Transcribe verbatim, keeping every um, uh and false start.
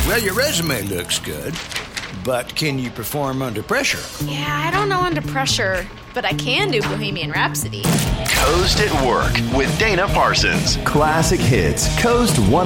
Well, your resume looks good, but can you perform under pressure? Yeah, I don't know under pressure, but I can do Bohemian Rhapsody. Coast at Work with Dana Parsons. Classic hits. Coast one